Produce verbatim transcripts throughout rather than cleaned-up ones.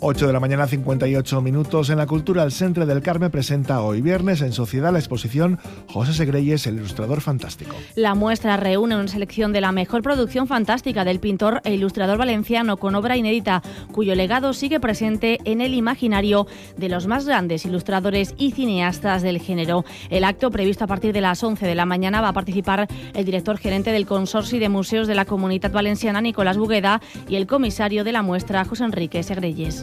ocho de la mañana, cincuenta y ocho minutos. En la Cultura, el Centre del Carme presenta hoy viernes en Sociedad la exposición José Segreyes, el ilustrador fantástico. La muestra reúne una selección de la mejor producción fantástica del pintor e ilustrador valenciano con obra inédita, cuyo legado sigue presente en el imaginario de los más grandes ilustradores y cineastas del género. El acto, previsto a partir de las once de la mañana, va a participar el director gerente del Consorci de Museos de la Comunitat Valenciana, Nicolás Bugueda, y el comisario de la muestra, José Enrique Segreyes.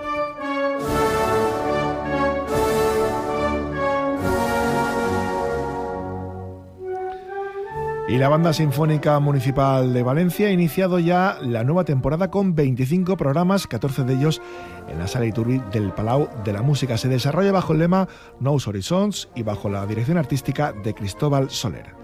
Y la Banda Sinfónica Municipal de Valencia ha iniciado ya la nueva temporada con veinticinco programas, catorce de ellos en la Sala Iturbi del Palau de la Música. Se desarrolla bajo el lema Nous Horizons y bajo la dirección artística de Cristóbal Soler.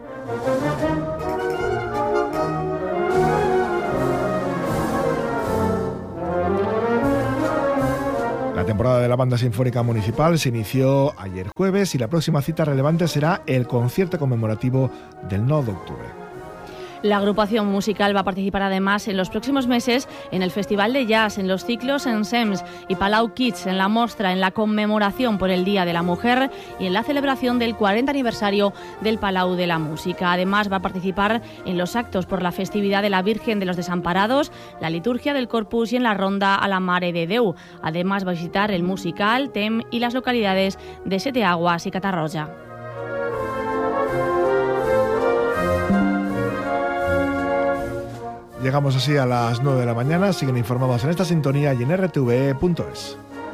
La temporada de la Banda Sinfónica Municipal se inició ayer jueves y la próxima cita relevante será el concierto conmemorativo del nueve de octubre. La agrupación musical va a participar además en los próximos meses en el Festival de Jazz, en los ciclos Ensems y Palau Kids, en la mostra, en la conmemoración por el Día de la Mujer y en la celebración del cuarenta aniversario del Palau de la Música. Además, va a participar en los actos por la festividad de la Virgen de los Desamparados, la liturgia del Corpus y en la ronda a la Mare de Déu. Además, va a visitar el musical, Tem y las localidades de Seteaguas y Catarroja. Llegamos así a las nueve de la mañana. Siguen informados en esta sintonía y en r t v e punto es.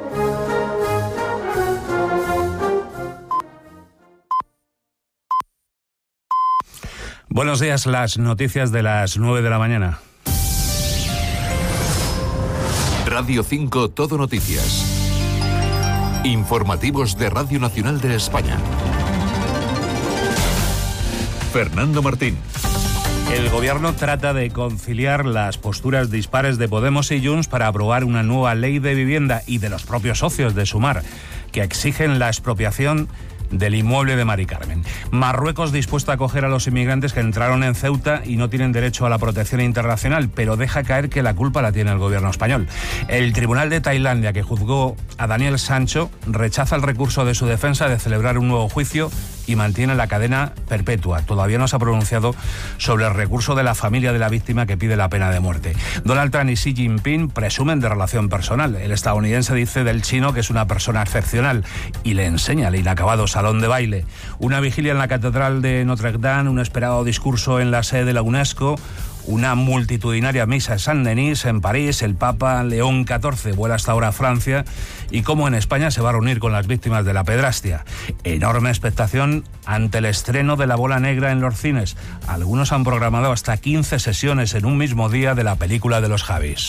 Buenos días, las noticias de las nueve de la mañana. Radio cinco Todo Noticias. Informativos de Radio Nacional de España. Fernando Martín. El Gobierno trata de conciliar las posturas dispares de Podemos y Junts para aprobar una nueva ley de vivienda y de los propios socios de Sumar, que exigen la expropiación del inmueble de Mari Carmen. Marruecos dispuesto a acoger a los inmigrantes que entraron en Ceuta y no tienen derecho a la protección internacional, pero deja caer que la culpa la tiene el gobierno español. El Tribunal de Tailandia, que juzgó a Daniel Sancho, rechaza el recurso de su defensa de celebrar un nuevo juicio y mantiene la cadena perpetua. Todavía no se ha pronunciado sobre el recurso de la familia de la víctima que pide la pena de muerte. Donald Trump y Xi Jinping presumen de relación personal. El estadounidense dice del chino que es una persona excepcional y le enseña el inacabado salón de baile. Una vigilia en la Catedral de Notre Dame, un esperado discurso en la sede de la UNESCO, una multitudinaria misa en Saint-Denis, en París. El Papa León catorce vuela hasta ahora a Francia y cómo en España se va a reunir con las víctimas de la pedrastia. Enorme expectación ante el estreno de La Bola Negra en los cines. Algunos han programado hasta quince sesiones en un mismo día de la película de los Javis.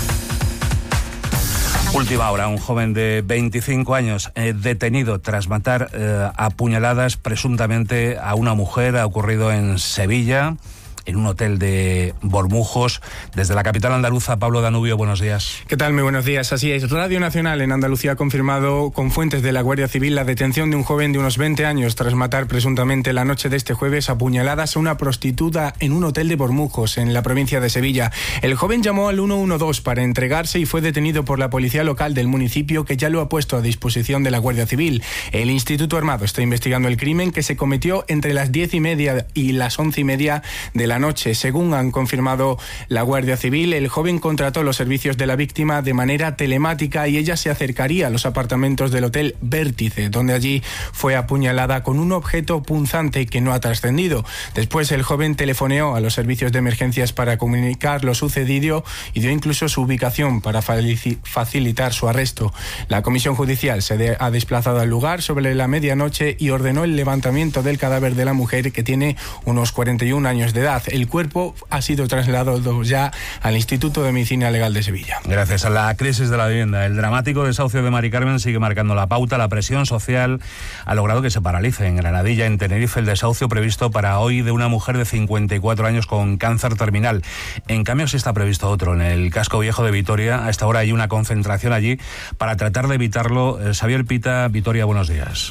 Última hora, un joven de veinticinco años eh, detenido tras matar eh, a puñaladas presuntamente a una mujer. Ha ocurrido en Sevilla, en un hotel de Bormujos. Desde la capital andaluza, Pablo Danubio, buenos días. ¿Qué tal? Muy buenos días. Así es, Radio Nacional en Andalucía ha confirmado con fuentes de la Guardia Civil la detención de un joven de unos veinte años tras matar presuntamente la noche de este jueves a puñaladas a una prostituta en un hotel de Bormujos, en la provincia de Sevilla. El joven llamó al uno uno dos para entregarse y fue detenido por la policía local del municipio, que ya lo ha puesto a disposición de la Guardia Civil. El Instituto Armado está investigando el crimen, que se cometió entre las diez y media y las once y media de la noche. Según han confirmado la Guardia Civil, el joven contrató los servicios de la víctima de manera telemática y ella se acercaría a los apartamentos del Hotel Vértice, donde allí fue apuñalada con un objeto punzante que no ha trascendido. Después el joven telefoneó a los servicios de emergencias para comunicar lo sucedido y dio incluso su ubicación para facilitar su arresto. La comisión judicial se de- ha desplazado al lugar sobre la medianoche y ordenó el levantamiento del cadáver de la mujer, que tiene unos cuarenta y un años de edad. El cuerpo ha sido trasladado ya al Instituto de Medicina Legal de Sevilla. Gracias a la crisis de la vivienda, el dramático desahucio de Mari Carmen sigue marcando la pauta. La presión social ha logrado que se paralice en Granadilla, en Tenerife, el desahucio previsto para hoy de una mujer de cincuenta y cuatro años con cáncer terminal. En cambio, sí está previsto otro en el casco viejo de Vitoria. A esta hora hay una concentración allí para tratar de evitarlo. Xavier Pita, Vitoria, buenos días.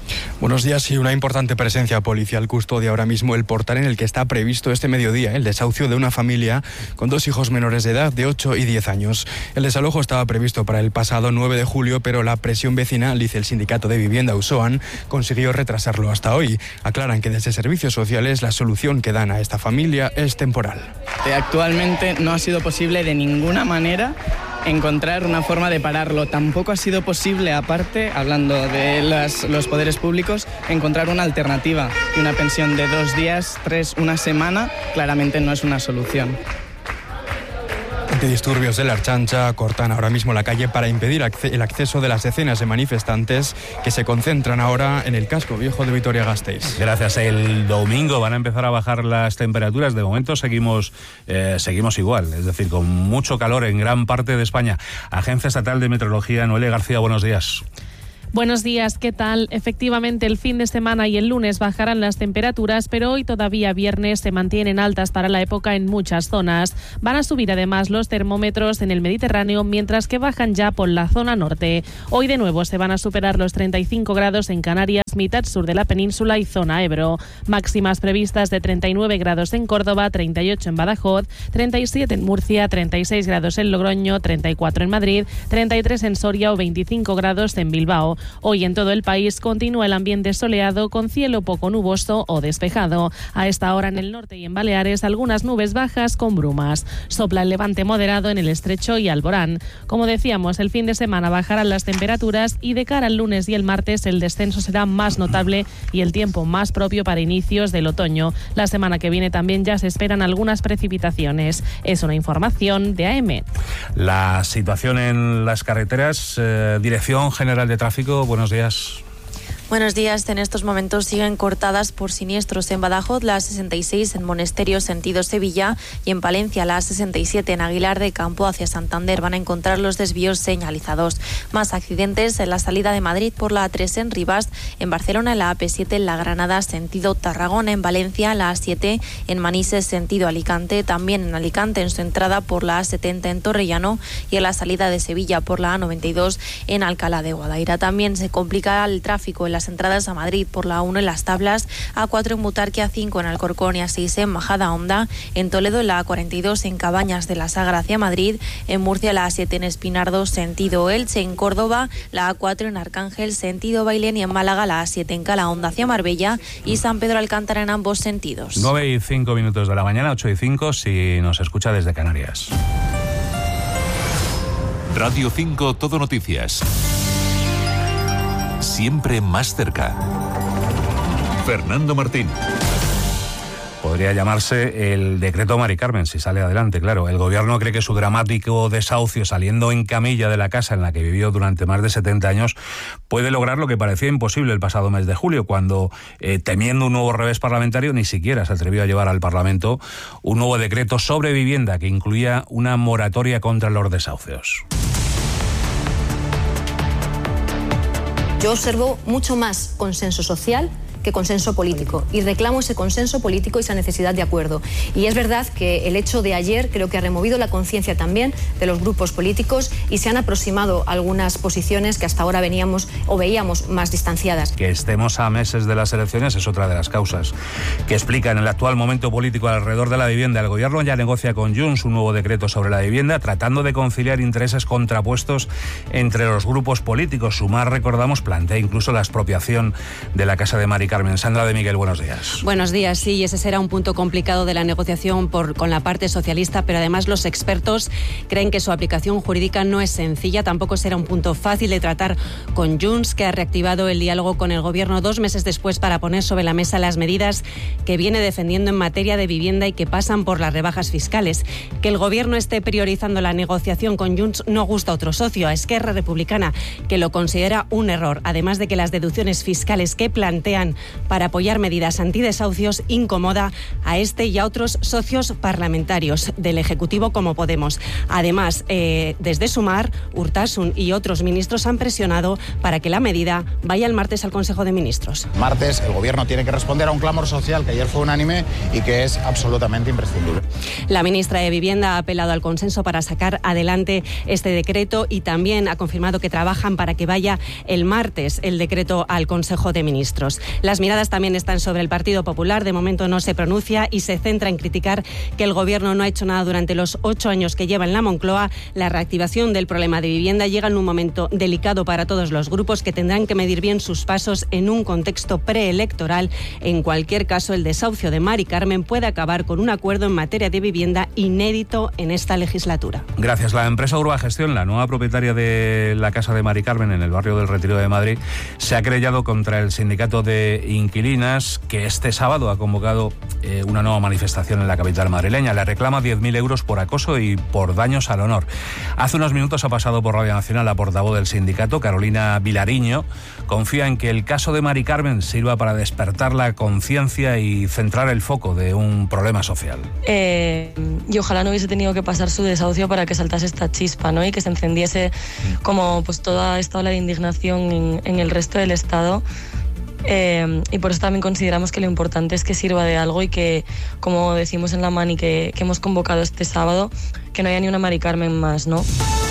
Buenos días. Y una importante presencia policial custodia ahora mismo el portal en el que está previsto este mediodía el desahucio de una familia con dos hijos menores de edad de ocho y diez años. El desalojo estaba previsto para el pasado nueve de julio, pero la presión vecinal, dice el sindicato de vivienda USOAN, consiguió retrasarlo hasta hoy. Aclaran que desde Servicios Sociales la solución que dan a esta familia es temporal. Actualmente no ha sido posible de ninguna manera encontrar una forma de pararlo. Tampoco ha sido posible, aparte, hablando de las, los poderes públicos, encontrar una alternativa. Y una pensión de dos días, tres, una semana, claramente no es una solución. Antidisturbios de la Archancha cortan ahora mismo la calle para impedir el acceso de las decenas de manifestantes que se concentran ahora en el casco viejo de Vitoria-Gasteiz. Gracias. El domingo van a empezar a bajar las temperaturas. De momento seguimos, eh, seguimos igual, es decir, con mucho calor en gran parte de España. Agencia Estatal de Meteorología, Noelia García, buenos días. Buenos días, ¿qué tal? Efectivamente, el fin de semana y el lunes bajarán las temperaturas, pero hoy todavía viernes se mantienen altas para la época en muchas zonas. Van a subir además los termómetros en el Mediterráneo, mientras que bajan ya por la zona norte. Hoy de nuevo se van a superar los treinta y cinco grados en Canarias, mitad sur de la península y zona Ebro. Máximas previstas de treinta y nueve grados en Córdoba, treinta y ocho en Badajoz, treinta y siete en Murcia, treinta y seis grados en Logroño, treinta y cuatro en Madrid, treinta y tres en Soria o veinticinco grados en Bilbao. Hoy en todo el país continúa el ambiente soleado con cielo poco nuboso o despejado. A esta hora en el norte y en Baleares algunas nubes bajas con brumas. Sopla el levante moderado en el Estrecho y Alborán. Como decíamos, el fin de semana bajarán las temperaturas y de cara al lunes y el martes el descenso será más notable y el tiempo más propio para inicios del otoño. La semana que viene también ya se esperan algunas precipitaciones. Es una información de A M. La situación en las carreteras, eh, Dirección General de Tráfico, buenos días. Buenos días. En estos momentos siguen cortadas por siniestros en Badajoz la sesenta y seis en Monesterio sentido Sevilla y en Palencia la sesenta y siete en Aguilar de Campo hacia Santander. Van a encontrar los desvíos señalizados. Más accidentes en la salida de Madrid por la A tres en Rivas, en Barcelona en la A P siete en La Granada sentido Tarragona, en Valencia la A siete en Manises sentido Alicante, también en Alicante en su entrada por la A setenta en Torrellano y en la salida de Sevilla por la A noventa y dos en Alcalá de Guadaira. También se complica el tráfico en la las entradas a Madrid por la A uno en Las Tablas, A cuatro en Butarque, A cinco en Alcorcón y A seis en Majadahonda, en Toledo en la A cuarenta y dos en Cabañas de la Sagra hacia Madrid, en Murcia la A siete en Espinardo sentido Elche, en Córdoba la A cuatro en Arcángel sentido Bailén y en Málaga la A siete en Calahonda hacia Marbella y San Pedro Alcántara en ambos sentidos. nueve y cinco minutos de la mañana, ocho y cinco si nos escucha desde Canarias. Radio cinco Todo Noticias. Siempre más cerca. Fernando Martín. Podría llamarse el decreto Mari Carmen, si sale adelante, claro. El gobierno cree que su dramático desahucio saliendo en camilla de la casa en la que vivió durante más de setenta años puede lograr lo que parecía imposible el pasado mes de julio, cuando, eh, temiendo un nuevo revés parlamentario, ni siquiera se atrevió a llevar al Parlamento un nuevo decreto sobre vivienda que incluía una moratoria contra los desahucios. Yo observo mucho más consenso social que consenso político y reclamo ese consenso político y esa necesidad de acuerdo. Y es verdad que el hecho de ayer creo que ha removido la conciencia también de los grupos políticos y se han aproximado algunas posiciones que hasta ahora veníamos o veíamos más distanciadas. Que estemos a meses de las elecciones es otra de las causas que explican el actual momento político alrededor de la vivienda. El gobierno ya negocia con Junts un nuevo decreto sobre la vivienda, tratando de conciliar intereses contrapuestos entre los grupos políticos. Sumar, recordamos, plantea incluso la expropiación de la casa de Mari Carmen. Sandra de Miguel, buenos días. Buenos días, sí, ese será un punto complicado de la negociación por, con la parte socialista, pero además los expertos creen que su aplicación jurídica no es sencilla, tampoco será un punto fácil de tratar con Junts, que ha reactivado el diálogo con el gobierno dos meses después para poner sobre la mesa las medidas que viene defendiendo en materia de vivienda y que pasan por las rebajas fiscales. Que el gobierno esté priorizando la negociación con Junts no gusta a otro socio, a Esquerra Republicana, que lo considera un error, además de que las deducciones fiscales que plantean para apoyar medidas antidesahucios incomoda a este y a otros socios parlamentarios del Ejecutivo como Podemos. Además, eh, desde Sumar, Urtasun y otros ministros han presionado para que la medida vaya el martes al Consejo de Ministros. Martes el Gobierno tiene que responder a un clamor social que ayer fue unánime y que es absolutamente imprescindible. La ministra de Vivienda ha apelado al consenso para sacar adelante este decreto y también ha confirmado que trabajan para que vaya el martes el decreto al Consejo de Ministros. Las miradas también están sobre el Partido Popular. De momento no se pronuncia y se centra en criticar que el Gobierno no ha hecho nada durante los ocho años que lleva en la Moncloa. La reactivación del problema de vivienda llega en un momento delicado para todos los grupos que tendrán que medir bien sus pasos en un contexto preelectoral. En cualquier caso, el desahucio de Mari Carmen puede acabar con un acuerdo en materia de vivienda inédito en esta legislatura. Gracias. La empresa Urbagestión, la nueva propietaria de la casa de Mari Carmen en el barrio del Retiro de Madrid, se ha querellado contra el sindicato de inquilinas que este sábado ha convocado eh, una nueva manifestación en la capital madrileña. Le reclama diez mil euros por acoso y por daños al honor. Hace unos minutos ha pasado por Radio Nacional la portavoz del sindicato, Carolina Vilariño. Confía en que el caso de Mari Carmen sirva para despertar la conciencia y centrar el foco de un problema social. Eh, y ojalá no hubiese tenido que pasar su desahucio para que saltase esta chispa, ¿no? Y que se encendiese como pues toda esta ola de indignación en, en el resto del Estado. Eh, y por eso también consideramos que lo importante es que sirva de algo y que, como decimos en la Mani que, que hemos convocado este sábado, que no haya ni una Mari Carmen más, ¿no?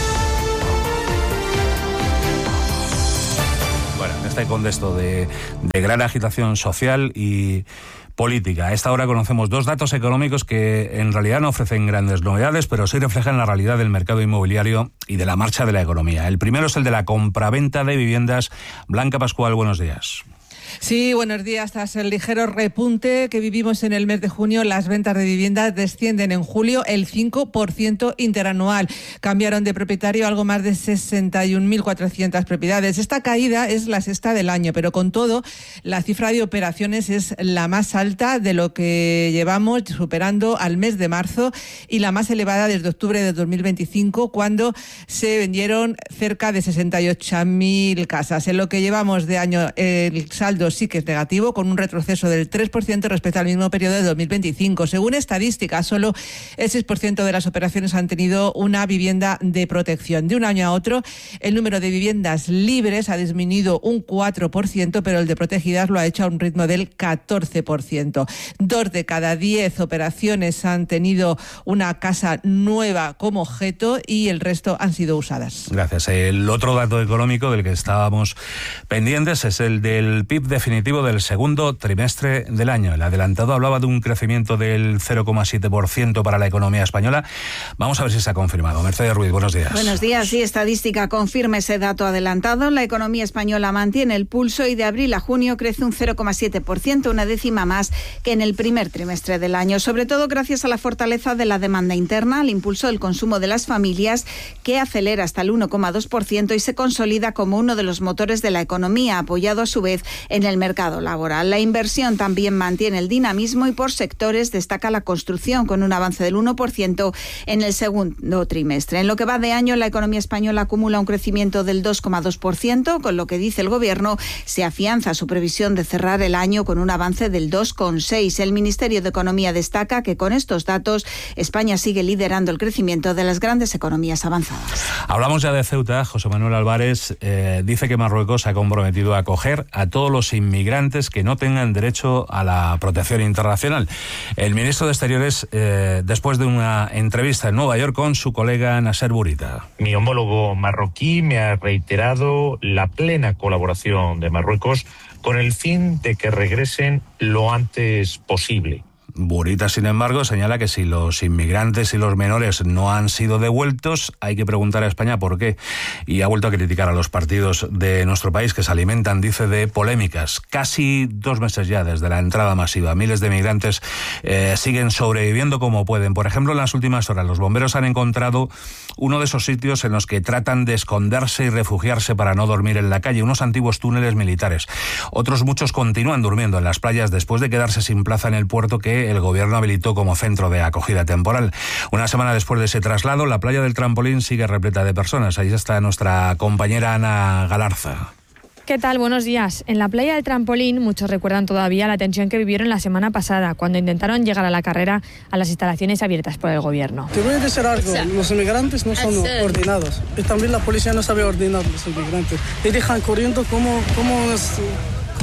Bueno, en este contexto de, de gran agitación social y política. A esta hora conocemos dos datos económicos que en realidad no ofrecen grandes novedades, pero sí reflejan la realidad del mercado inmobiliario y de la marcha de la economía. El primero es el de la compraventa de viviendas. Blanca Pascual, buenos días. Sí, buenos días. Tras el ligero repunte que vivimos en el mes de junio, las ventas de viviendas descienden en julio el cinco por ciento interanual. Cambiaron de propietario algo más de sesenta y un mil cuatrocientas propiedades. Esta caída es la sexta del año, pero con todo, la cifra de operaciones es la más alta de lo que llevamos, superando al mes de marzo, y la más elevada desde octubre de dos mil veinticinco, cuando se vendieron cerca de sesenta y ocho mil casas. En lo que llevamos de año, el saldo sí que es negativo, con un retroceso del tres por ciento respecto al mismo periodo de dos mil veinticinco. Según estadísticas, solo el seis por ciento de las operaciones han tenido una vivienda de protección. De un año a otro, el número de viviendas libres ha disminuido un cuatro por ciento, pero el de protegidas lo ha hecho a un ritmo del catorce por ciento. Dos de cada diez operaciones han tenido una casa nueva como objeto y el resto han sido usadas. Gracias. El otro dato económico del que estábamos pendientes es el del P I B definitivo del segundo trimestre del año. El adelantado hablaba de un crecimiento del cero coma siete por ciento para la economía española. Vamos a ver si se ha confirmado. Mercedes Ruiz, buenos días. Buenos días. Sí, estadística confirma ese dato adelantado. La economía española mantiene el pulso y de abril a junio crece un cero coma siete por ciento, una décima más que en el primer trimestre del año. Sobre todo gracias a la fortaleza de la demanda interna, al impulso del consumo de las familias, que acelera hasta el uno coma dos por ciento y se consolida como uno de los motores de la economía, apoyado a su vez en el mercado laboral. La inversión también mantiene el dinamismo y por sectores destaca la construcción, con un avance del uno por ciento en el segundo trimestre. En lo que va de año, la economía española acumula un crecimiento del dos coma dos por ciento, con lo que dice el Gobierno se afianza su previsión de cerrar el año con un avance del dos coma seis por ciento. El Ministerio de Economía destaca que con estos datos España sigue liderando el crecimiento de las grandes economías avanzadas. Hablamos ya de Ceuta. José Manuel Álvarez eh, dice que Marruecos se ha comprometido a acoger a todos los inmigrantes que no tengan derecho a la protección internacional. El ministro de Exteriores, eh, después de una entrevista en Nueva York con su colega Nasser Bourita. Mi homólogo marroquí me ha reiterado la plena colaboración de Marruecos con el fin de que regresen lo antes posible. Bourita, sin embargo, señala que si los inmigrantes y los menores no han sido devueltos, hay que preguntar a España por qué. Y ha vuelto a criticar a los partidos de nuestro país que se alimentan, dice, de polémicas. Casi dos meses ya desde la entrada masiva. Miles de migrantes eh, siguen sobreviviendo como pueden. Por ejemplo, en las últimas horas los bomberos han encontrado uno de esos sitios en los que tratan de esconderse y refugiarse para no dormir en la calle, unos antiguos túneles militares. Otros muchos continúan durmiendo en las playas después de quedarse sin plaza en el puerto que el Gobierno habilitó como centro de acogida temporal. Una semana después de ese traslado, la playa del Trampolín sigue repleta de personas. Ahí está nuestra compañera Ana Galarza. ¿Qué tal? Buenos días. En la playa del Trampolín muchos recuerdan todavía la tensión que vivieron la semana pasada cuando intentaron llegar a la carrera a las instalaciones abiertas por el Gobierno. Te voy a decir algo, los inmigrantes no son ordenados y también la policía no sabe ordenar a los inmigrantes. Y dejan corriendo como, como unos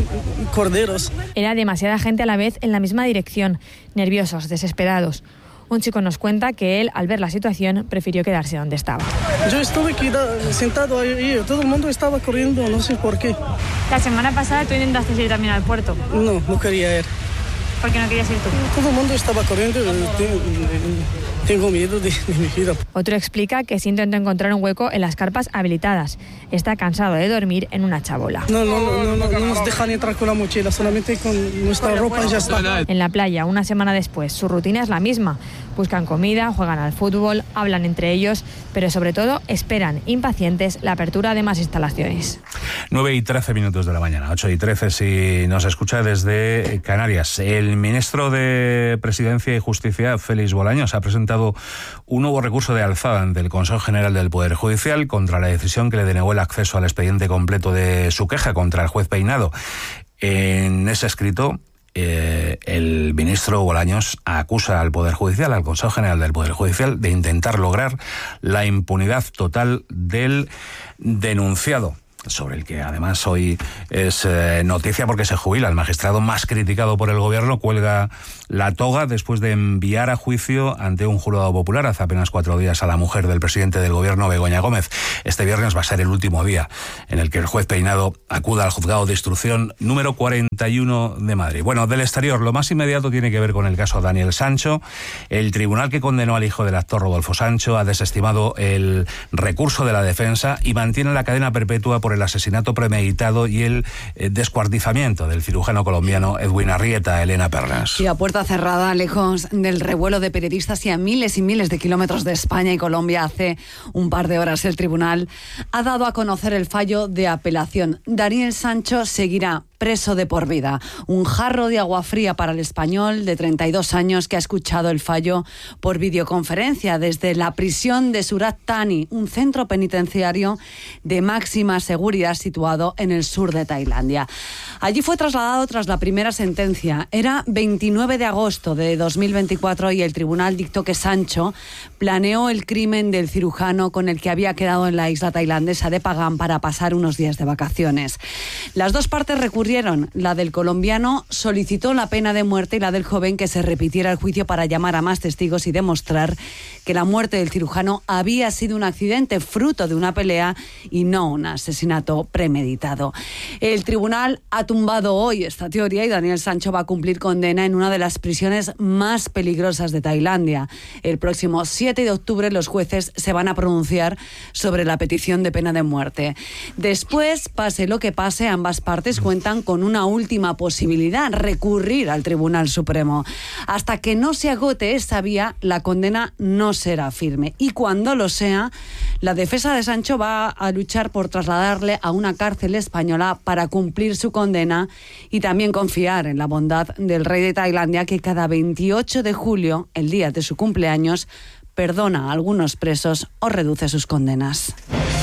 corderos. Era demasiada gente a la vez en la misma dirección, nerviosos, desesperados. Un chico nos cuenta que él, al ver la situación, prefirió quedarse donde estaba. Yo estuve queda, sentado ahí, todo el mundo estaba corriendo, no sé por qué. La semana pasada tú intentaste ir también al puerto. No, no quería ir. ¿Por qué no querías ir tú? Todo el mundo estaba corriendo, tengo miedo de, de mi vida. Otro explica que sí intentó encontrar un hueco en las carpas habilitadas. Está cansado de dormir en una chabola. No, no, no, no, no, no nos dejan entrar con la mochila, solamente con nuestra ropa y ya está. En la playa, una semana después, su rutina es la misma. Buscan comida, juegan al fútbol, hablan entre ellos, pero sobre todo esperan, impacientes, la apertura de más instalaciones. nueve y trece minutos de la mañana, ocho y trece si nos escucha desde Canarias. El ministro de Presidencia y Justicia, Félix Bolaños, ha presentado un nuevo recurso de alzada ante el Consejo General del Poder Judicial contra la decisión que le denegó el acceso al expediente completo de su queja contra el juez Peinado. En ese escrito, Eh, el ministro Bolaños acusa al Poder Judicial, al Consejo General del Poder Judicial, de intentar lograr la impunidad total del denunciado, sobre el que además hoy es eh, noticia porque se jubila. El magistrado más criticado por el gobierno cuelga la toga después de enviar a juicio ante un jurado popular hace apenas cuatro días a la mujer del presidente del gobierno, Begoña Gómez. Este viernes va a ser el último día en el que el juez Peinado acuda al juzgado de instrucción número cuarenta y uno de Madrid. Bueno, del exterior, lo más inmediato tiene que ver con el caso Daniel Sancho. El tribunal que condenó al hijo del actor Rodolfo Sancho ha desestimado el recurso de la defensa y mantiene la cadena perpetua por el asesinato premeditado y el eh, descuartizamiento del cirujano colombiano Edwin Arrieta. Elena Pernas. Y a puerta cerrada, lejos del revuelo de periodistas y a miles y miles de kilómetros de España y Colombia, hace un par de horas el tribunal ha dado a conocer el fallo de apelación. Daniel Sancho seguirá preso de por vida. Un jarro de agua fría para el español de treinta y dos años que ha escuchado el fallo por videoconferencia desde la prisión de Surat Thani, un centro penitenciario de máxima seguridad situado en el sur de Tailandia. Allí fue trasladado tras la primera sentencia. Era veintinueve de agosto de dos mil veinticuatro y el tribunal dictó que Sancho planeó el crimen del cirujano con el que había quedado en la isla tailandesa de Pagán para pasar unos días de vacaciones. Las dos partes recurrieron. La del colombiano solicitó la pena de muerte y la del joven que se repitiera el juicio para llamar a más testigos y demostrar que la muerte del cirujano había sido un accidente fruto de una pelea y no un asesinato premeditado. El tribunal ha tumbado hoy esta teoría y Daniel Sancho va a cumplir condena en una de las prisiones más peligrosas de Tailandia. El próximo siete de octubre los jueces se van a pronunciar sobre la petición de pena de muerte. Después, pase lo que pase, ambas partes cuentan con una última posibilidad, recurrir al Tribunal Supremo. Hasta que no se agote esa vía, la condena no será firme. Y cuando lo sea, la defensa de Sancho va a luchar por trasladarle a una cárcel española para cumplir su condena y también confiar en la bondad del rey de Tailandia, que cada veintiocho de julio, el día de su cumpleaños, perdona a algunos presos o reduce sus condenas.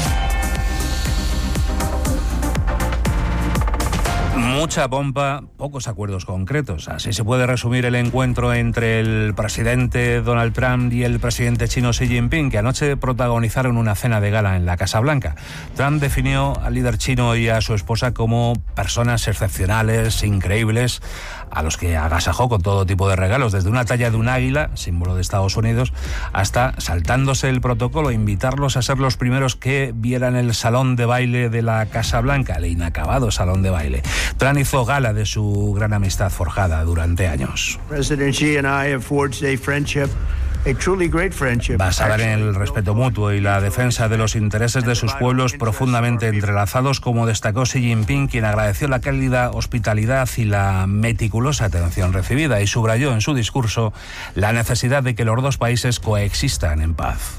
Mucha pompa, pocos acuerdos concretos. Así se puede resumir el encuentro entre el presidente Donald Trump y el presidente chino Xi Jinping, que anoche protagonizaron una cena de gala en la Casa Blanca. Trump definió al líder chino y a su esposa como personas excepcionales, increíbles, a los que agasajó con todo tipo de regalos, desde una talla de un águila, símbolo de Estados Unidos, hasta, saltándose el protocolo, invitarlos a ser los primeros que vieran el salón de baile de la Casa Blanca, el inacabado salón de baile. Trump hizo gala de su gran amistad forjada durante años. President Xi and I have forged a friendship, a truly great friendship. Basada en el respeto mutuo y la defensa de los intereses de sus pueblos profundamente entrelazados, como destacó Xi Jinping, quien agradeció la cálida hospitalidad y la meticulosa atención recibida y subrayó en su discurso la necesidad de que los dos países coexistan en paz.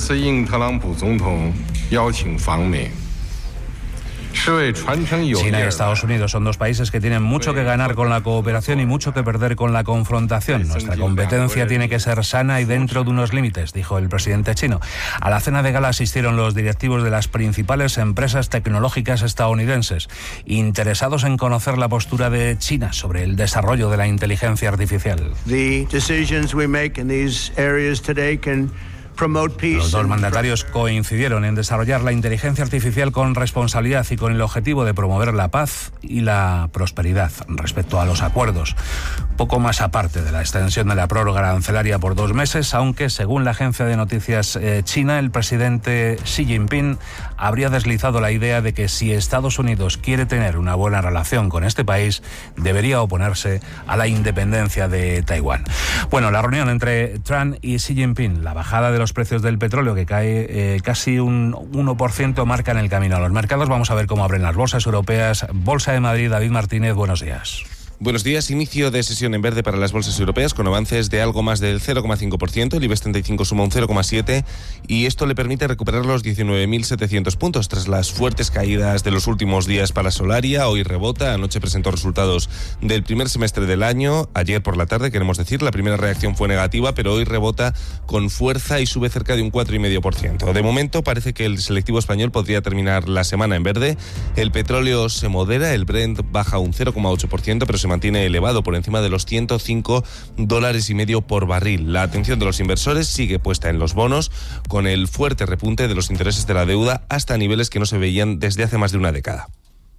China y Estados Unidos son dos países que tienen mucho que ganar con la cooperación y mucho que perder con la confrontación. Nuestra competencia tiene que ser sana y dentro de unos límites, dijo el presidente chino. A la cena de gala asistieron los directivos de las principales empresas tecnológicas estadounidenses, interesados en conocer la postura de China sobre el desarrollo de la inteligencia artificial. The decisions we make in these areas today can Los dos mandatarios coincidieron en desarrollar la inteligencia artificial con responsabilidad y con el objetivo de promover la paz y la prosperidad. Respecto a los acuerdos, poco más aparte de la extensión de la prórroga arancelaria por dos meses, aunque según la agencia de noticias eh, china, el presidente Xi Jinping habría deslizado la idea de que si Estados Unidos quiere tener una buena relación con este país, debería oponerse a la independencia de Taiwán. Bueno, la reunión entre Trump y Xi Jinping, la bajada de los precios del petróleo que cae eh, casi un uno por ciento, marca en el camino a los mercados. Vamos a ver cómo abren las bolsas europeas. Bolsa de Madrid, David Martínez, buenos días. Buenos días. Inicio de sesión en verde para las bolsas europeas con avances de algo más del cero coma cinco por ciento. El IBEX treinta y cinco suma un cero coma siete por ciento y esto le permite recuperar los diecinueve mil setecientos puntos tras las fuertes caídas de los últimos días para Solaria. Hoy rebota. Anoche presentó resultados del primer semestre del año. Ayer por la tarde, queremos decir, la primera reacción fue negativa, pero hoy rebota con fuerza y sube cerca de un cuatro coma cinco por ciento. De momento parece que el selectivo español podría terminar la semana en verde. El petróleo se modera, el Brent baja un cero coma ocho por ciento, pero se mantiene elevado por encima de los ciento cinco dólares y medio por barril. La atención de los inversores sigue puesta en los bonos, con el fuerte repunte de los intereses de la deuda hasta niveles que no se veían desde hace más de una década.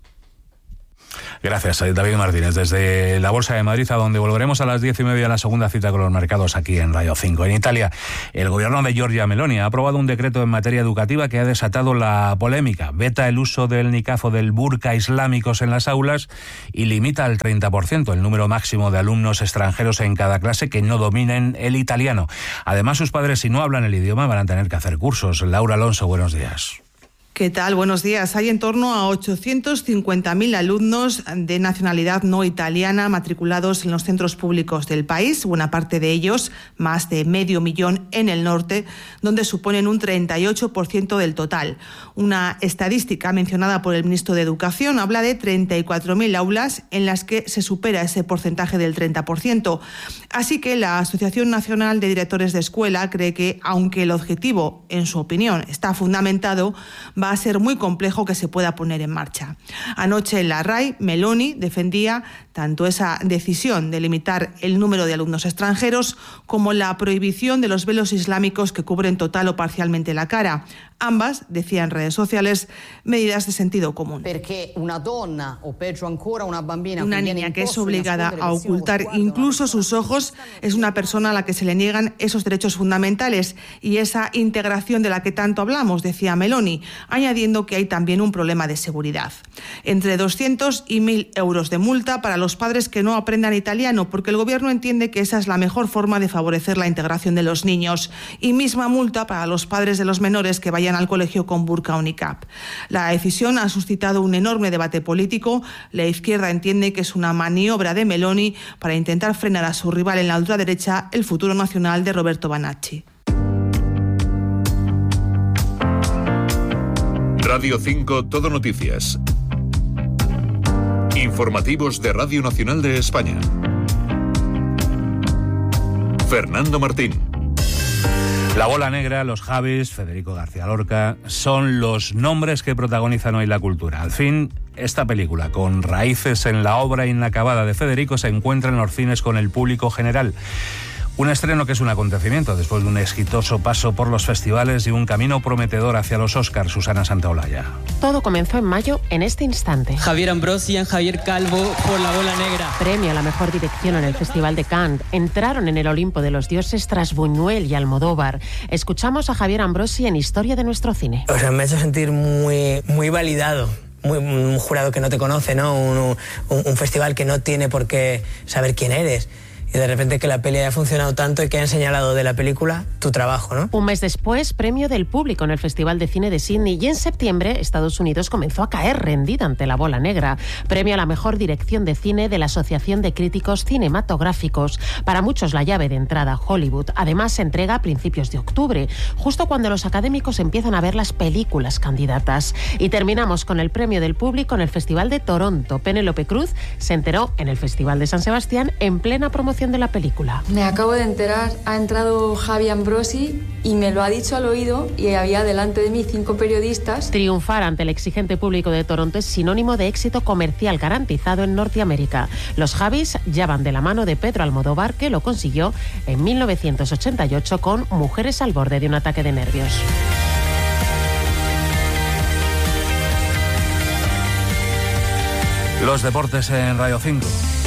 Gracias, David Martínez. Desde la Bolsa de Madrid, a donde volveremos a las diez y media, la segunda cita con los mercados aquí en Radio cinco. En Italia, el gobierno de Giorgia Meloni ha aprobado un decreto en materia educativa que ha desatado la polémica. Veta el uso del niqab o del burka islámicos en las aulas y limita al treinta por ciento el número máximo de alumnos extranjeros en cada clase que no dominen el italiano. Además, sus padres, si no hablan el idioma, van a tener que hacer cursos. Laura Alonso, buenos días. ¿Qué tal? Buenos días. Hay en torno a ochocientos cincuenta mil alumnos de nacionalidad no italiana matriculados en los centros públicos del país, buena parte de ellos, más de medio millón en el norte, donde suponen un treinta y ocho por ciento del total. Una estadística mencionada por el ministro de Educación habla de treinta y cuatro mil aulas en las que se supera ese porcentaje del treinta por ciento. Así que la Asociación Nacional de Directores de Escuela cree que, aunque el objetivo, en su opinión, está fundamentado, va a ser muy complejo que se pueda poner en marcha. Anoche en la R A I, Meloni defendía tanto esa decisión de limitar el número de alumnos extranjeros como la prohibición de los velos islámicos que cubren total o parcialmente la cara. Ambas, decía en redes sociales, medidas de sentido común. Una niña que es obligada a ocultar incluso sus ojos es una persona a la que se le niegan esos derechos fundamentales y esa integración de la que tanto hablamos, decía Meloni, añadiendo que hay también un problema de seguridad. Entre doscientos y mil euros de multa para los padres que no aprendan italiano, porque el gobierno entiende que esa es la mejor forma de favorecer la integración de los niños, y misma multa para los padres de los menores que vayan al colegio con burka o niqab. La decisión ha suscitado un enorme debate político. La izquierda entiende que es una maniobra de Meloni para intentar frenar a su rival en la ultraderecha, el Futuro Nacional de Roberto Banacci. Radio cinco Todo Noticias. Informativos de Radio Nacional de España. Fernando Martín. La Bola Negra, los Javis, Federico García Lorca, son los nombres que protagonizan hoy la cultura. Al fin, esta película, con raíces en la obra inacabada de Federico, se encuentra en los cines con el público general. Un estreno que es un acontecimiento después de un exitoso paso por los festivales y un camino prometedor hacia los Oscars. Susana Santaolalla. Todo comenzó en mayo en este instante. Javier Ambrosian, Javier Calvo por La Bola Negra. Premio a la mejor dirección en el Festival de Cannes. Entraron en el Olimpo de los dioses tras Buñuel y Almodóvar. Escuchamos a Javier Ambrosi en Historia de nuestro cine. O sea, me ha hecho sentir muy, muy validado. Muy, un jurado que no te conoce, ¿no? Un, un, un festival que no tiene por qué saber quién eres. Y de repente que la peli haya funcionado tanto y que hayan señalado de la película tu trabajo, ¿no? Un mes después, premio del público en el Festival de Cine de Sydney, y en septiembre Estados Unidos comenzó a caer rendida ante La Bola Negra. Premio a la mejor dirección de cine de la Asociación de Críticos Cinematográficos. Para muchos la llave de entrada a Hollywood. Además se entrega a principios de octubre, justo cuando los académicos empiezan a ver las películas candidatas. Y terminamos con el premio del público en el Festival de Toronto. Penélope Cruz se enteró en el Festival de San Sebastián en plena promoción. promoción de la película. Me acabo de enterar, ha entrado Javi Ambrosi y me lo ha dicho al oído y había delante de mí cinco periodistas. Triunfar ante el exigente público de Toronto es sinónimo de éxito comercial garantizado en Norteamérica. Los Javis ya van de la mano de Pedro Almodóvar, que lo consiguió en mil novecientos ochenta y ocho con Mujeres al borde de un ataque de nervios. Los deportes en Radio cinco.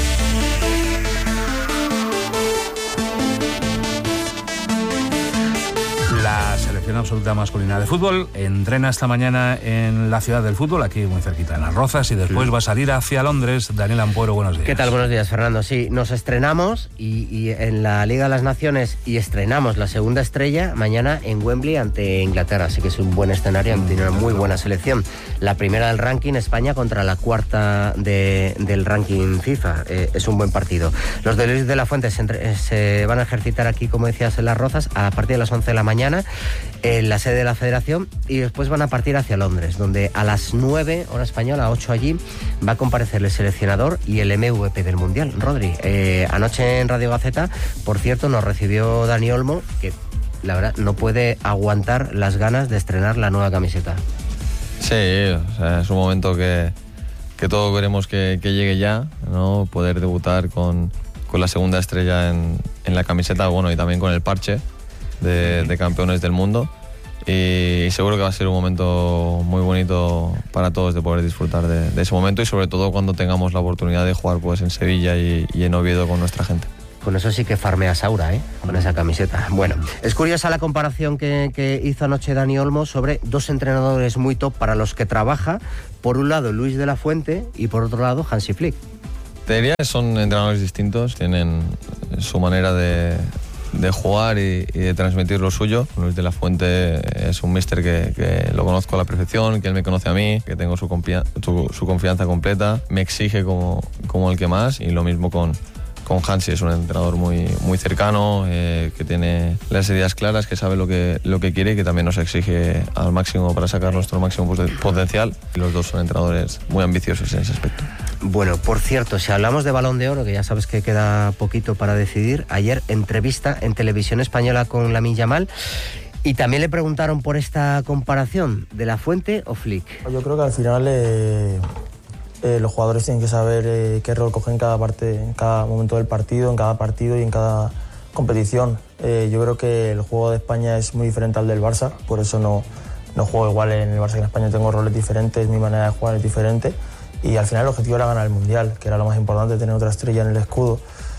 La selección absoluta masculina de fútbol entrena esta mañana en la ciudad del fútbol, aquí muy cerquita, en Las Rozas, y después sí. va a salir hacia Londres. Daniel Ampuero, buenos días. ¿Qué tal? Buenos días, Fernando. Sí, nos estrenamos y, y en la Liga de las Naciones y estrenamos la segunda estrella mañana en Wembley ante Inglaterra, así que es un buen escenario, mm, tiene una muy buena selección. La primera del ranking, España, contra la cuarta de, del ranking FIFA. Eh, es un buen partido. Los de Luis de la Fuente se, entre, se van a ejercitar aquí, como decías, en Las Rozas, a partir de las once de la mañana en la sede de la Federación, y después van a partir hacia Londres, donde a las nueve, hora española, a ocho allí, va a comparecer el seleccionador y el M V P del Mundial. Rodri, eh, anoche en Radio Gaceta, por cierto, nos recibió Dani Olmo, que la verdad no puede aguantar las ganas de estrenar la nueva camiseta. Sí, o sea, es un momento que, que todos queremos que, que llegue ya, ¿no? Poder debutar con, con la segunda estrella en, en la camiseta, bueno, y también con el parche De, de campeones del mundo, y seguro que va a ser un momento muy bonito para todos de poder disfrutar de, de ese momento, y sobre todo cuando tengamos la oportunidad de jugar pues en Sevilla y, y en Oviedo con nuestra gente. Con eso sí que farmeas aura, ¿eh? Con esa camiseta. Bueno, es curiosa la comparación que, que hizo anoche Dani Olmo sobre dos entrenadores muy top para los que trabaja. Por un lado Luis de la Fuente y por otro lado Hansi Flick. Te diría que son entrenadores distintos, tienen su manera de de jugar y, y de transmitir lo suyo. Luis de la Fuente es un míster que, que lo conozco a la perfección, que él me conoce a mí, que tengo su, confia- su, su confianza completa, me exige como, como el que más, y lo mismo con, con Hansi. Es un entrenador muy, muy cercano, eh, que tiene las ideas claras, que sabe lo que, lo que quiere y que también nos exige al máximo para sacar nuestro máximo potencial. Y los dos son entrenadores muy ambiciosos en ese aspecto. Bueno, por cierto, si hablamos de Balón de Oro, que ya sabes que queda poquito para decidir, ayer entrevista en Televisión Española con Lamine Yamal, y también le preguntaron por esta comparación, ¿de la Fuente o Flick? Yo creo que al final eh, eh, los jugadores tienen que saber eh, qué rol cogen en cada parte, en cada momento del partido, en cada partido y en cada competición. Eh, yo creo que el juego de España es muy diferente al del Barça, por eso no, no juego igual en el Barça que en España. Tengo roles diferentes, mi manera de jugar es diferente. Y al final el objetivo era ganar el Mundial, que era lo más importante, tener otra estrella en el escudo.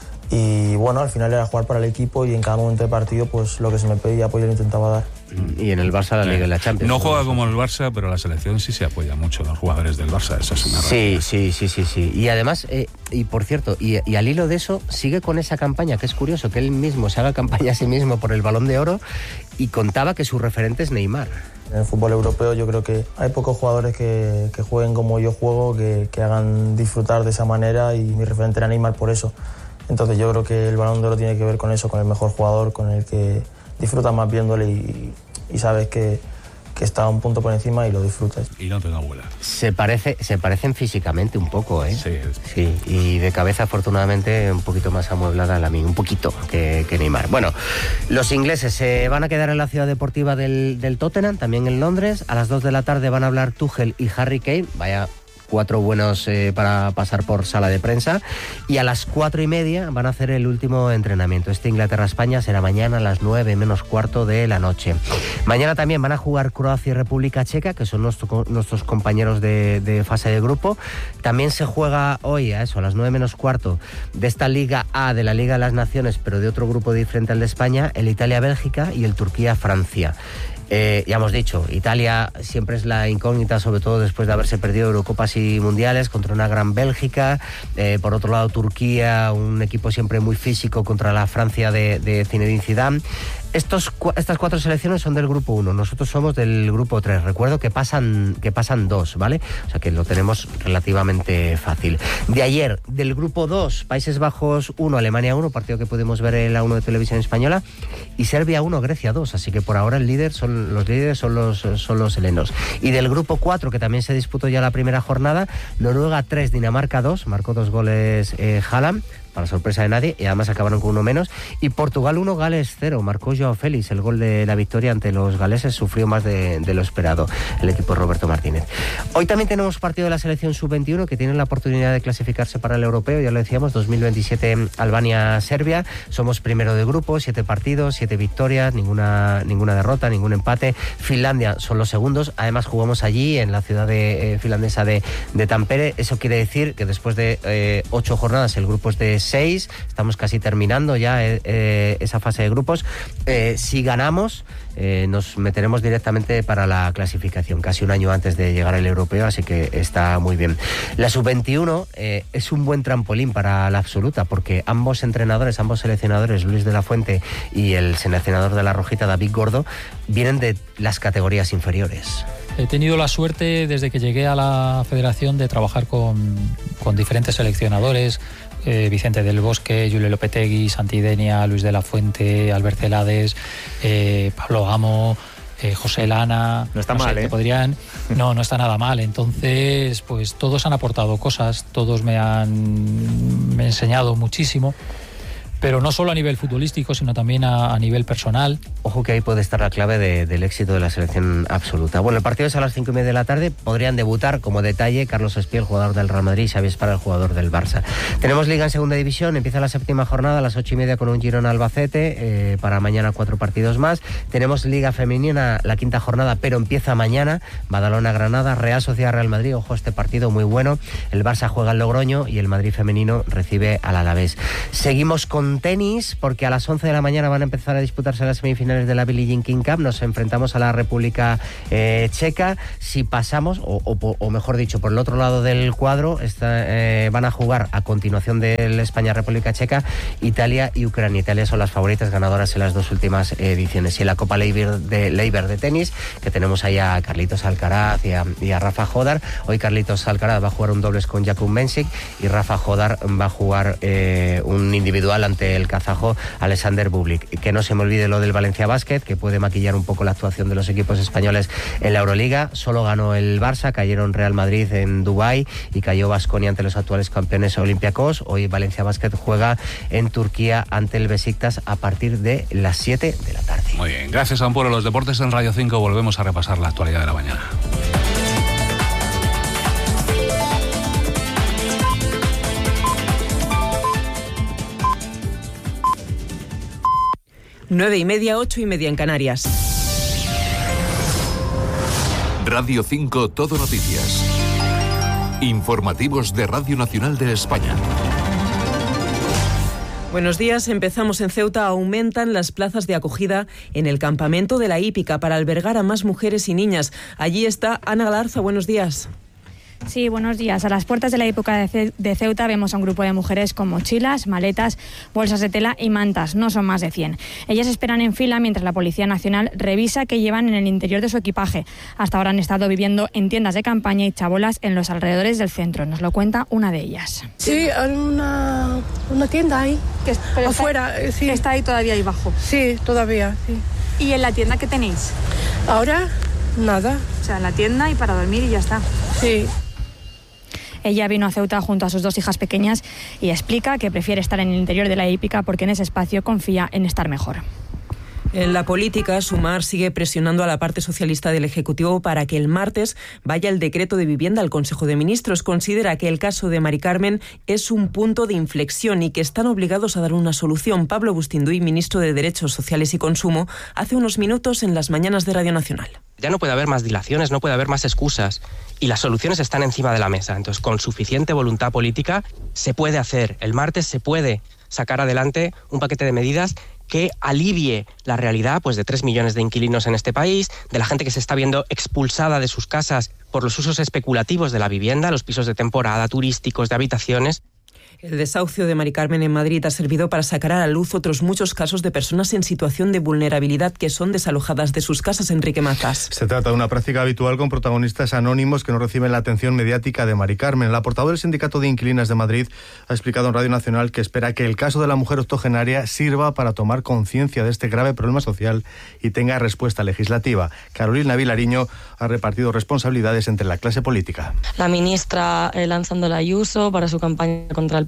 Y bueno, al final era jugar para el equipo, y en cada momento del partido pues lo que se me pedía apoyo lo intentaba dar. Y en el Barça la Liga y la Champions. No juega como el Barça, pero la selección sí se apoya mucho a los jugadores del Barça, eso es una realidad. Sí, sí, sí, sí, sí. Y además, eh, y por cierto, y, y al hilo de eso, sigue con esa campaña, que es curioso, que él mismo se haga campaña a sí mismo por el Balón de Oro, y contaba que su referente es Neymar. En el fútbol europeo yo creo que hay pocos jugadores que, que jueguen como yo juego, que, que hagan disfrutar de esa manera, y mi referente era Neymar por eso. Entonces yo creo que el Balón de Oro tiene que ver con eso, con el mejor jugador, con el que disfrutas más viéndole y, y sabes que, que está un punto por encima y lo disfrutas. Y no te da abuela. Se, parece, se parecen físicamente un poco, ¿eh? Sí. Sí, y de cabeza afortunadamente un poquito más amueblada la mía, un poquito que, que Neymar. Bueno, los ingleses se van a quedar en la ciudad deportiva del, del Tottenham, también en Londres. A las dos de la tarde van a hablar Tuchel y Harry Kane. Vaya cuatro buenos eh, para pasar por sala de prensa, y a las cuatro y media van a hacer el último entrenamiento. Este Inglaterra-España será mañana a las nueve menos cuarto de la noche. Mañana también van a jugar Croacia y República Checa, que son nuestro, nuestros compañeros de, de fase de grupo. También se juega hoy a eso, a las nueve menos cuarto, de esta Liga A, de la Liga de las Naciones, pero de otro grupo diferente al de España, el Italia-Bélgica y el Turquía-Francia. Eh, ya hemos dicho, Italia siempre es la incógnita, sobre todo después de haberse perdido Eurocopas y Mundiales contra una gran Bélgica. Eh, por otro lado, Turquía, un equipo siempre muy físico contra la Francia de, de Zinedine Zidane. Estos, estas cuatro selecciones son del grupo uno, nosotros somos del grupo tres. Recuerdo que pasan, que pasan dos, ¿vale? O sea que lo tenemos relativamente fácil. De ayer, del grupo dos, Países Bajos uno, Alemania uno, partido que pudimos ver en la uno de Televisión Española, y Serbia uno, Grecia dos. Así que por ahora el líder son, los líderes son los, son los helenos. Y del grupo cuatro, que también se disputó ya la primera jornada, Noruega tres, Dinamarca dos, marcó dos goles eh, Haaland. para sorpresa de nadie, y además acabaron con uno menos. Y Portugal uno, Gales cero, marcó Joao Félix el gol de la victoria ante los galeses, sufrió más de, de lo esperado el equipo de Roberto Martínez. Hoy también tenemos partido de la selección sub veintiuno, que tiene la oportunidad de clasificarse para el europeo, ya lo decíamos, dos mil veintisiete Albania-Serbia. Somos primero de grupo, siete partidos, siete victorias, ninguna, ninguna derrota, ningún empate. Finlandia son los segundos, además jugamos allí en la ciudad de, eh, finlandesa de, de Tampere. Eso quiere decir que después de eh, ocho jornadas el grupo es de seis, estamos casi terminando ya eh, eh, esa fase de grupos. Eh, si ganamos, eh, nos meteremos directamente para la clasificación, casi un año antes de llegar al europeo, así que está muy bien. La sub veintiuno eh, es un buen trampolín para la absoluta, porque ambos entrenadores, ambos seleccionadores, Luis de la Fuente y el seleccionador de la Rojita, David Gordo, vienen de las categorías inferiores. He tenido la suerte desde que llegué a la federación de trabajar con, con diferentes seleccionadores, eh, Vicente del Bosque, Julio Lopetegui, Santi Denia, Luis de la Fuente, Albert Celades, eh, Pablo Amo, eh, José Lana. No está no mal, sé, ¿eh? Podrían, no, no está nada mal. Entonces, pues todos han aportado cosas, todos me han, me han enseñado muchísimo. Pero no solo a nivel futbolístico, sino también a, a nivel personal. Ojo que ahí puede estar la clave de, del éxito de la selección absoluta. Bueno, el partido es a las cinco y media de la tarde. Podrían debutar, como detalle, Carlos Espiel, jugador del Real Madrid, y Xavi Esparra, el jugador del Barça. Tenemos Liga en segunda división, empieza la séptima jornada a las ocho y media con un Girona Albacete, eh, para mañana cuatro partidos más. Tenemos Liga femenina, la quinta jornada, pero empieza mañana, Badalona Granada, Real Sociedad Real Madrid, ojo este partido muy bueno. El Barça juega al Logroño y el Madrid femenino recibe al Alavés. Seguimos con tenis, porque a las once de la mañana van a empezar a disputarse las semifinales de la Billie Jean King Cup. Nos enfrentamos a la República eh, Checa. Si pasamos, o, o, o mejor dicho, por el otro lado del cuadro, está, eh, van a jugar a continuación del España-República Checa, Italia y Ucrania. Italia son las favoritas ganadoras en las dos últimas ediciones. Y en la Copa Leiber de, Leiber de tenis, que tenemos ahí a Carlitos Alcaraz y a, y a Rafa Jodar. Hoy Carlitos Alcaraz va a jugar un dobles con Jakub Mensik y Rafa Jodar va a jugar eh, un individual ante el kazajo Alexander Bublik. Que no se me olvide lo del Valencia Basket, que puede maquillar un poco la actuación de los equipos españoles en la Euroliga. Solo ganó el Barça, cayeron Real Madrid en Dubái y cayó Baskonia ante los actuales campeones Olympiacos. Hoy Valencia Basket juega en Turquía ante el Besiktas a partir de las siete de la tarde. Muy bien, gracias Ampuero. Los deportes en Radio cinco, volvemos a repasar la actualidad de la mañana. Nueve y media, ocho y media en Canarias. Radio cinco Todo Noticias. Informativos de Radio Nacional de España. Buenos días. Empezamos en Ceuta. Aumentan las plazas de acogida en el campamento de la Hípica para albergar a más mujeres y niñas. Allí está Ana Galarza. Buenos días. Sí, buenos días. A las puertas de la época de Ceuta vemos a un grupo de mujeres con mochilas, maletas, bolsas de tela y mantas. No son más de cien. Ellas esperan en fila mientras la Policía Nacional revisa qué llevan en el interior de su equipaje. Hasta ahora han estado viviendo en tiendas de campaña y chabolas en los alrededores del centro. Nos lo cuenta una de ellas. Sí, hay una, una tienda ahí, que Pero afuera. Está, sí. ¿Está ahí todavía ahí abajo? Sí, todavía, sí. ¿Y en la tienda qué tenéis? Ahora, nada. O sea, en la tienda y para dormir y ya está. Sí. Ella vino a Ceuta junto a sus dos hijas pequeñas y explica que prefiere estar en el interior de la hípica porque en ese espacio confía en estar mejor. En la política, Sumar sigue presionando a la parte socialista del Ejecutivo para que el martes vaya el decreto de vivienda al Consejo de Ministros. Considera que el caso de Mari Carmen es un punto de inflexión y que están obligados a dar una solución. Pablo Bustinduy, ministro de Derechos Sociales y Consumo, hace unos minutos en las mañanas de Radio Nacional. Ya no puede haber más dilaciones, no puede haber más excusas y las soluciones están encima de la mesa. Entonces, con suficiente voluntad política se puede hacer. El martes se puede sacar adelante un paquete de medidas que alivie la realidad pues, de tres millones de inquilinos en este país, de la gente que se está viendo expulsada de sus casas por los usos especulativos de la vivienda, los pisos de temporada, turísticos, de habitaciones. El desahucio de Mari Carmen en Madrid ha servido para sacar a la luz otros muchos casos de personas en situación de vulnerabilidad que son desalojadas de sus casas. Enrique Mazas. Se trata de una práctica habitual con protagonistas anónimos que no reciben la atención mediática de Mari Carmen. La portavoz del Sindicato de Inquilinas de Madrid ha explicado en Radio Nacional que espera que el caso de la mujer octogenaria sirva para tomar conciencia de este grave problema social y tenga respuesta legislativa. Carolina Vilariño ha repartido responsabilidades entre la clase política. La ministra eh, lanzando la Ayuso para su campaña contra el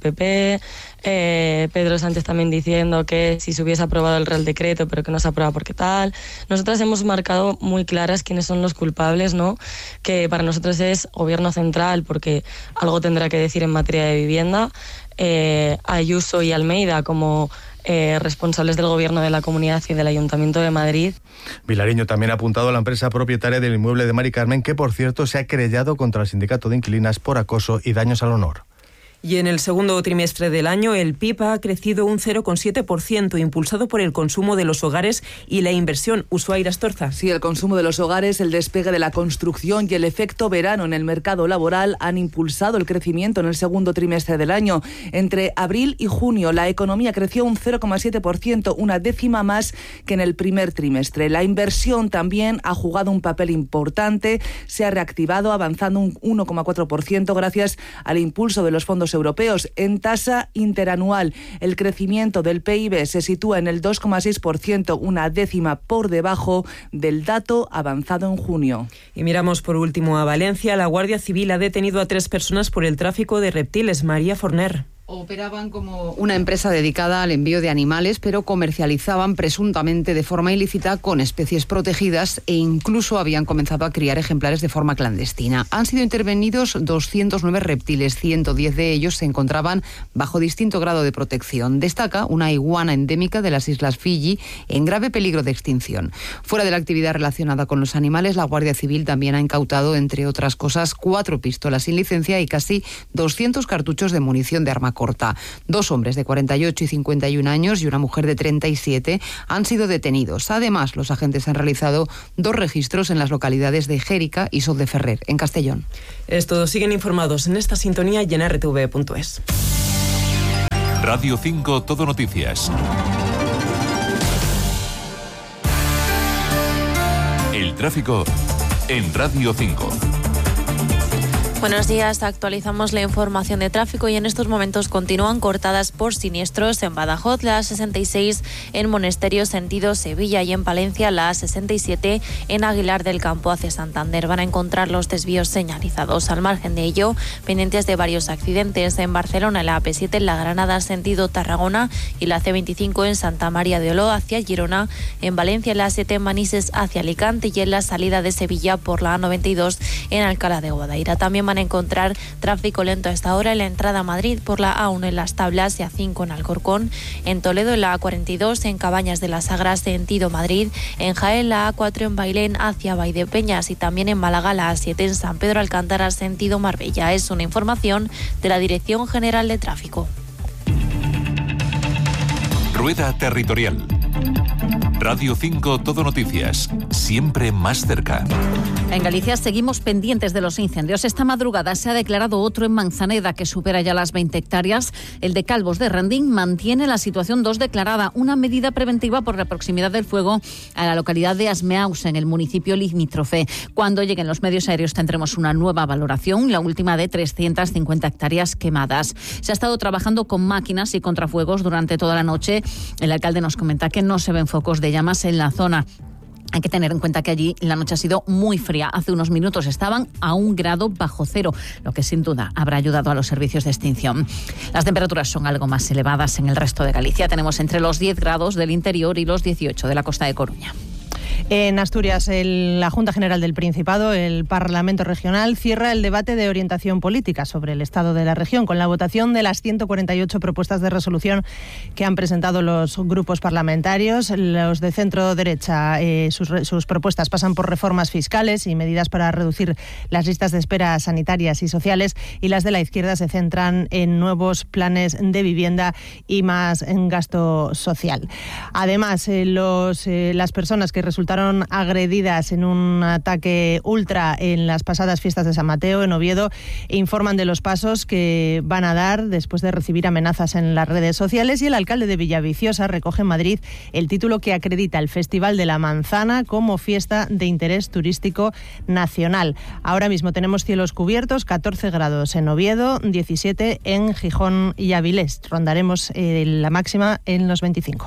P P, eh, Pedro Sánchez también diciendo que si se hubiese aprobado el Real Decreto, pero que no se aprueba porque tal. Nosotras hemos marcado muy claras quiénes son los culpables, ¿no? Que para nosotros es Gobierno Central, porque algo tendrá que decir en materia de vivienda, eh, Ayuso y Almeida como Eh, responsables del Gobierno de la Comunidad y del Ayuntamiento de Madrid. Vilariño también ha apuntado a la empresa propietaria del inmueble de Mari Carmen, que por cierto se ha querellado contra el sindicato de inquilinas por acoso y daños al honor. Y en el segundo trimestre del año, el P I B ha crecido un cero coma siete por ciento, impulsado por el consumo de los hogares y la inversión. Ushuaia Astorza. Sí, el consumo de los hogares, el despegue de la construcción y el efecto verano en el mercado laboral han impulsado el crecimiento en el segundo trimestre del año. Entre abril y junio, la economía creció un cero coma siete por ciento, una décima más que en el primer trimestre. La inversión también ha jugado un papel importante, se ha reactivado avanzando un uno coma cuatro por ciento gracias al impulso de los fondos europeos. En tasa interanual, el crecimiento del P I B se sitúa en el dos coma seis por ciento, una décima por debajo del dato avanzado en junio. Y miramos por último a Valencia. La Guardia Civil ha detenido a tres personas por el tráfico de reptiles. María Forner. Operaban como una empresa dedicada al envío de animales, pero comercializaban presuntamente de forma ilícita con especies protegidas e incluso habían comenzado a criar ejemplares de forma clandestina. Han sido intervenidos doscientos nueve reptiles, ciento diez de ellos se encontraban bajo distinto grado de protección. Destaca una iguana endémica de las Islas Fiji en grave peligro de extinción. Fuera de la actividad relacionada con los animales, la Guardia Civil también ha incautado, entre otras cosas, cuatro pistolas sin licencia y casi doscientos cartuchos de munición de arma corta. Dos hombres de cuarenta y ocho y cincuenta y un años y una mujer de treinta y siete han sido detenidos. Además, los agentes han realizado dos registros en las localidades de Jérica y Sot de Ferrer, en Castellón. Estos siguen informados en esta sintonía y en erre te ve punto es. Radio cinco Todo Noticias. El tráfico en Radio cinco. Buenos días, actualizamos la información de tráfico y en estos momentos continúan cortadas por siniestros en Badajoz la A sesenta y seis, en Monesterio sentido Sevilla y en Palencia la A sesenta y siete en Aguilar del Campo hacia Santander. Van a encontrar los desvíos señalizados. Al margen de ello, pendientes de varios accidentes en Barcelona, la A P siete en La Granada sentido Tarragona y la C veinticinco en Santa María de Oló hacia Girona, en Valencia la A siete en Manises hacia Alicante y en la salida de Sevilla por la A noventa y dos en Alcalá de Guadaira. También van a encontrar tráfico lento a esta hora en la entrada a Madrid por la A uno en Las Tablas y A cinco en Alcorcón, en Toledo en la A cuarenta y dos en Cabañas de la Sagra sentido Madrid, en Jaén la A cuatro en Bailén hacia Valdepeñas y también en Málaga la A siete en San Pedro Alcántara sentido Marbella. Es una información de la Dirección General de Tráfico. Rueda Territorial. Radio cinco Todo Noticias, siempre más cerca. En Galicia seguimos pendientes de los incendios. Esta madrugada se ha declarado otro en Manzaneda que supera ya las veinte hectáreas. El de Calvos de Randín mantiene la situación dos declarada, una medida preventiva por la proximidad del fuego a la localidad de Asmeaus, en el municipio limítrofe. Cuando lleguen los medios aéreos tendremos una nueva valoración, la última de trescientas cincuenta hectáreas quemadas. Se ha estado trabajando con máquinas y contrafuegos durante toda la noche. El alcalde nos comenta que no se ven focos de llamas en la zona. Hay que tener en cuenta que allí la noche ha sido muy fría. Hace unos minutos estaban a un grado bajo cero, lo que sin duda habrá ayudado a los servicios de extinción. Las temperaturas son algo más elevadas en el resto de Galicia. Tenemos entre los diez grados del interior y los dieciocho de la costa de Coruña. En Asturias, el, la Junta General del Principado, el Parlamento Regional, cierra el debate de orientación política sobre el estado de la región con la votación de las ciento cuarenta y ocho propuestas de resolución que han presentado los grupos parlamentarios. Los de centro-derecha, eh, sus, sus propuestas pasan por reformas fiscales y medidas para reducir las listas de espera sanitarias y sociales, y las de la izquierda se centran en nuevos planes de vivienda y más en gasto social. Además, eh, los, eh, las personas que resultaron agredidas en un ataque ultra en las pasadas fiestas de San Mateo en Oviedo informan de los pasos que van a dar después de recibir amenazas en las redes sociales, y el alcalde de Villaviciosa recoge en Madrid el título que acredita el Festival de la Manzana como fiesta de interés turístico nacional. Ahora mismo tenemos cielos cubiertos, catorce grados en Oviedo, diecisiete en Gijón y Avilés. Rondaremos eh, la máxima en los veinticinco.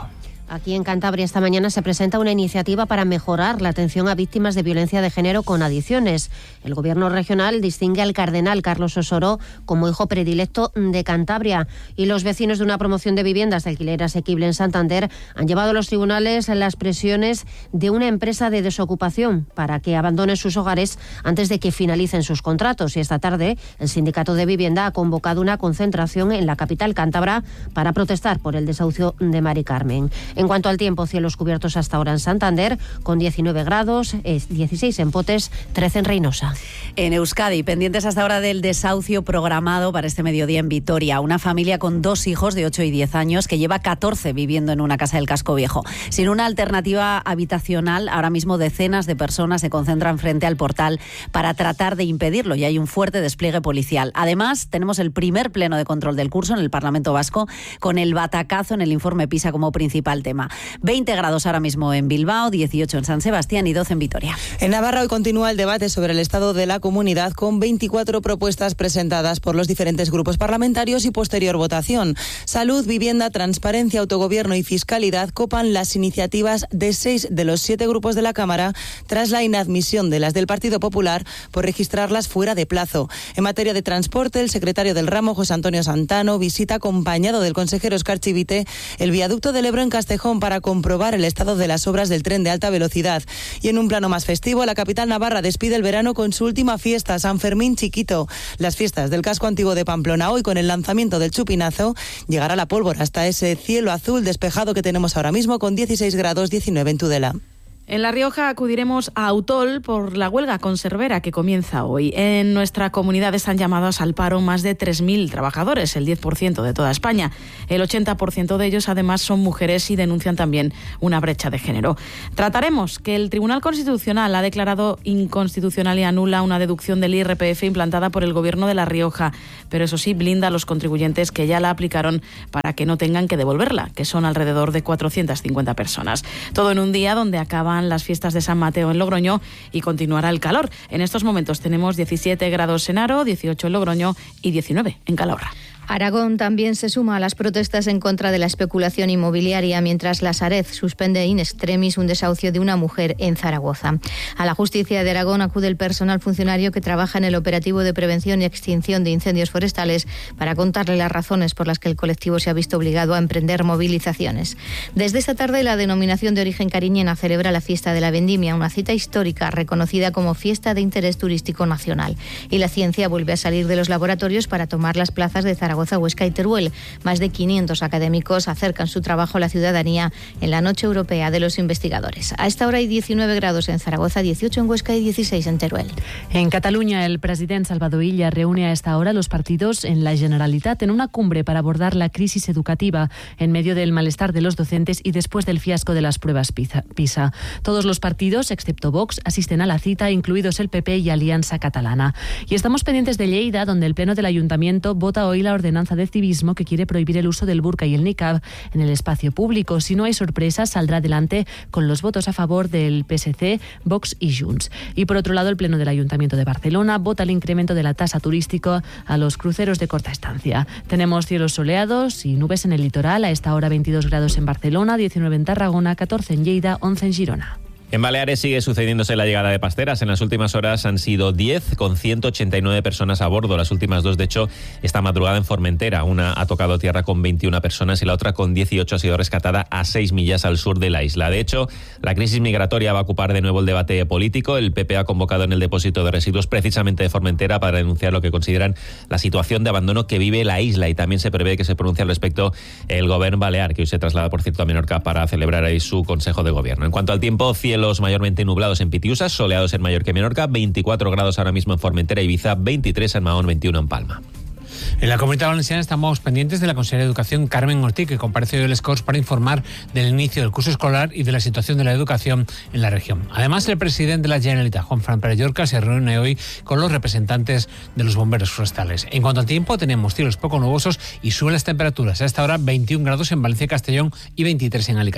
Aquí en Cantabria esta mañana se presenta una iniciativa para mejorar la atención a víctimas de violencia de género con adicciones. El Gobierno regional distingue al cardenal Carlos Osoro como hijo predilecto de Cantabria y los vecinos de una promoción de viviendas de alquiler asequible en Santander han llevado a los tribunales las presiones de una empresa de desocupación para que abandone sus hogares antes de que finalicen sus contratos. Y esta tarde el Sindicato de Vivienda ha convocado una concentración en la capital cántabra para protestar por el desahucio de Mari Carmen. En cuanto al tiempo, cielos cubiertos hasta ahora en Santander, con diecinueve grados, dieciséis en Potes, trece en Reynosa. En Euskadi, pendientes hasta ahora del desahucio programado para este mediodía en Vitoria. Una familia con dos hijos de ocho y diez años que lleva catorce viviendo en una casa del Casco Viejo. Sin una alternativa habitacional, ahora mismo decenas de personas se concentran frente al portal para tratar de impedirlo y hay un fuerte despliegue policial. Además, tenemos el primer pleno de control del curso en el Parlamento Vasco con el batacazo en el informe PISA como principal tema. veinte grados ahora mismo en Bilbao, dieciocho en San Sebastián y doce en Vitoria. En Navarra hoy continúa el debate sobre el estado de la comunidad con veinticuatro propuestas presentadas por los diferentes grupos parlamentarios y posterior votación. Salud, vivienda, transparencia, autogobierno y fiscalidad copan las iniciativas de seis de los siete grupos de la Cámara tras la inadmisión de las del Partido Popular por registrarlas fuera de plazo. En materia de transporte, el secretario del ramo, José Antonio Santano, visita acompañado del consejero Óscar Chivite el viaducto del Ebro en Castejón para comprobar el estado de las obras del tren de alta velocidad. Y en un plano más festivo, la capital navarra despide el verano con su última fiesta, San Fermín Chiquito. Las fiestas del casco antiguo de Pamplona hoy con el lanzamiento del chupinazo, llegará la pólvora hasta ese cielo azul despejado que tenemos ahora mismo con dieciséis grados, diecinueve en Tudela. En La Rioja acudiremos a Autol por la huelga conservera que comienza hoy. En nuestra comunidad están llamados al paro más de tres mil trabajadores, el diez por ciento de toda España. El ochenta por ciento de ellos además son mujeres y denuncian también una brecha de género. Trataremos que el Tribunal Constitucional ha declarado inconstitucional y anula una deducción del I R P F implantada por el Gobierno de La Rioja, pero eso sí blinda a los contribuyentes que ya la aplicaron para que no tengan que devolverla, que son alrededor de cuatrocientas cincuenta personas. Todo en un día donde acaban las fiestas de San Mateo en Logroño y continuará el calor. En estos momentos tenemos diecisiete grados en Haro, dieciocho en Logroño y diecinueve en Calahorra. Aragón también se suma a las protestas en contra de la especulación inmobiliaria, mientras la Sareb suspende in extremis un desahucio de una mujer en Zaragoza. A la justicia de Aragón acude el personal funcionario que trabaja en el operativo de prevención y extinción de incendios forestales para contarle las razones por las que el colectivo se ha visto obligado a emprender movilizaciones. Desde esta tarde, la denominación de origen cariñena celebra la fiesta de la vendimia, una cita histórica reconocida como fiesta de interés turístico nacional. Y la ciencia vuelve a salir de los laboratorios para tomar las plazas de Zaragoza, Huesca y Teruel. Más de quinientos académicos acercan su trabajo a la ciudadanía en la Noche Europea de los Investigadores. A esta hora hay diecinueve grados en Zaragoza, dieciocho en Huesca y dieciséis en Teruel. En Cataluña, el presidente Salvador Illa reúne a esta hora los partidos en la Generalitat en una cumbre para abordar la crisis educativa en medio del malestar de los docentes y después del fiasco de las pruebas PISA. Todos los partidos, excepto Vox, asisten a la cita, incluidos el P P y Alianza Catalana. Y estamos pendientes de Lleida, donde el Pleno del Ayuntamiento vota hoy la ordenanza de civismo que quiere prohibir el uso del burka y el niqab en el espacio público. Si no hay sorpresas, saldrá adelante con los votos a favor del P S C, Vox y Junts. Y por otro lado, el Pleno del Ayuntamiento de Barcelona vota el incremento de la tasa turística a los cruceros de corta estancia. Tenemos cielos soleados y nubes en el litoral. A esta hora veintidós grados en Barcelona, diecinueve en Tarragona, catorce en Lleida, once en Girona. En Baleares sigue sucediéndose la llegada de pasteras. En las últimas horas han sido diez, con ciento ochenta y nueve personas a bordo. Las últimas dos, de hecho, esta madrugada en Formentera. Una ha tocado tierra con veintiuna personas y la otra, con dieciocho, ha sido rescatada a seis millas al sur de la isla. De hecho, la crisis migratoria va a ocupar de nuevo el debate político. El P P ha convocado en el depósito de residuos precisamente de Formentera para denunciar lo que consideran la situación de abandono que vive la isla, y también se prevé que se pronuncie al respecto el Gobierno Balear, que hoy se traslada, por cierto, a Menorca para celebrar ahí su Consejo de Gobierno. En cuanto al tiempo, cielos mayormente nublados en Pitiusas, soleados en Mallorca y Menorca, veinticuatro grados ahora mismo en Formentera y Ibiza, veintitrés en Mahón, veintiuno en Palma. En la Comunidad Valenciana estamos pendientes de la consejera de Educación, Carmen Ortiz, que comparece hoy en Les Corts para informar del inicio del curso escolar y de la situación de la educación en la región. Además, el presidente de la Generalitat, Juan Fran Pérez Llorca, se reúne hoy con los representantes de los bomberos forestales. En cuanto al tiempo, tenemos cielos poco nubosos y suben las temperaturas. A esta hora, veintiún grados en Valencia y Castellón y veintitrés en Alicante.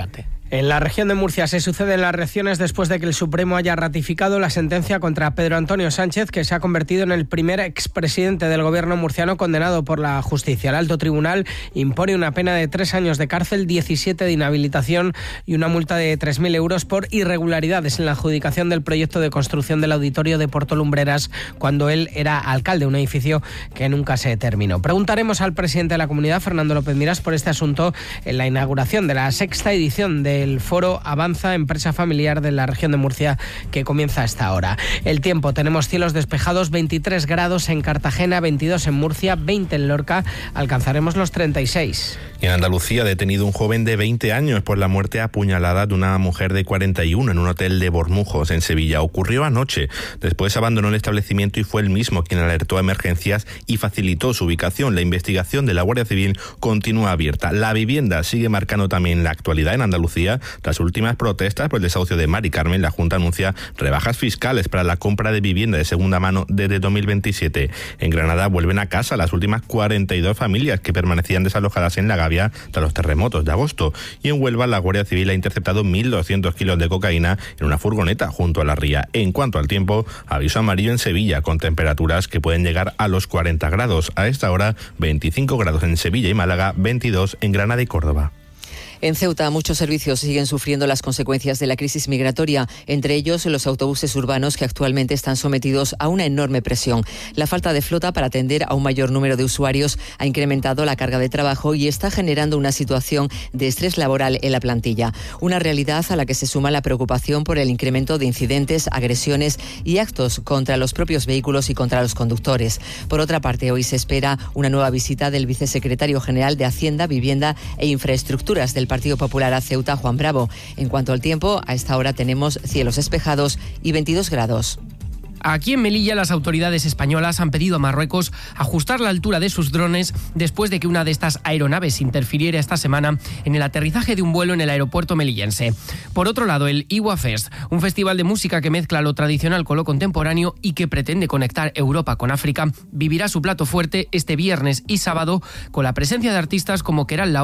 En la región de Murcia se suceden las reacciones después de que el Supremo haya ratificado la sentencia contra Pedro Antonio Sánchez, que se ha convertido en el primer expresidente del gobierno murciano condenado por la justicia. El alto tribunal impone una pena de tres años de cárcel, diecisiete de inhabilitación y una multa de tres mil euros por irregularidades en la adjudicación del proyecto de construcción del auditorio de Porto Lumbreras cuando él era alcalde, un edificio que nunca se terminó. Preguntaremos al presidente de la comunidad, Fernando López Miras, por este asunto en la inauguración de la sexta edición de el foro Avanza, empresa familiar de la región de Murcia, que comienza a esta hora. El tiempo, tenemos cielos despejados, veintitrés grados en Cartagena, veintidós en Murcia, veinte en Lorca, alcanzaremos los treinta y seis. En Andalucía, detenido un joven de veinte años por la muerte apuñalada de una mujer de cuarenta y uno en un hotel de Bormujos, en Sevilla. Ocurrió anoche. Después abandonó el establecimiento y fue él mismo quien alertó a emergencias y facilitó su ubicación. La investigación de la Guardia Civil continúa abierta. La vivienda sigue marcando también la actualidad en Andalucía. Tras últimas protestas por el desahucio de Mari Carmen, la Junta anuncia rebajas fiscales para la compra de vivienda de segunda mano desde dos mil veintisiete. En Granada vuelven a casa las últimas cuarenta y dos familias que permanecían desalojadas en La Gavia tras los terremotos de agosto. Y en Huelva, la Guardia Civil ha interceptado mil doscientos kilos de cocaína en una furgoneta junto a la ría. En cuanto al tiempo, aviso amarillo en Sevilla, con temperaturas que pueden llegar a los cuarenta grados. A esta hora, veinticinco grados en Sevilla y Málaga, veintidós en Granada y Córdoba. En Ceuta, muchos servicios siguen sufriendo las consecuencias de la crisis migratoria, entre ellos los autobuses urbanos, que actualmente están sometidos a una enorme presión. La falta de flota para atender a un mayor número de usuarios ha incrementado la carga de trabajo y está generando una situación de estrés laboral en la plantilla. Una realidad a la que se suma la preocupación por el incremento de incidentes, agresiones y actos contra los propios vehículos y contra los conductores. Por otra parte, hoy se espera una nueva visita del vicesecretario general de Hacienda, Vivienda e Infraestructuras del Partido Popular a Ceuta, Juan Bravo. En cuanto al tiempo, a esta hora tenemos cielos despejados y veintidós grados. Aquí en Melilla, las autoridades españolas han pedido a Marruecos ajustar la altura de sus drones después de que una de estas aeronaves interfiriera esta semana en el aterrizaje de un vuelo en el aeropuerto melillense. Por otro lado, el Iwa Fest, un festival de música que mezcla lo tradicional con lo contemporáneo y que pretende conectar Europa con África, vivirá su plato fuerte este viernes y sábado con la presencia de artistas como Keral Lao